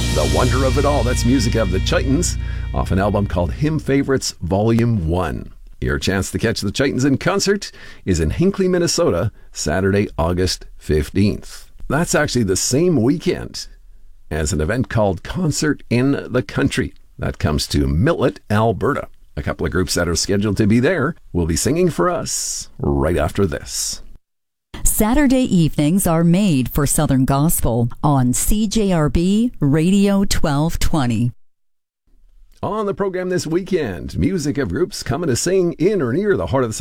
The Wonder of It All, that's music of the Chitons off an album called Hymn Favorites Volume 1. Your chance to catch the Chitons in concert is in Hinckley, Minnesota, Saturday, August 15th. That's actually the same weekend as an event called Concert in the Country. That comes to Millet, Alberta. A couple of groups that are scheduled to be there will be singing for us right after this. Saturday evenings are made for Southern Gospel on CJRB Radio 1220. On the program this weekend, music of groups coming to sing in or near the heart of the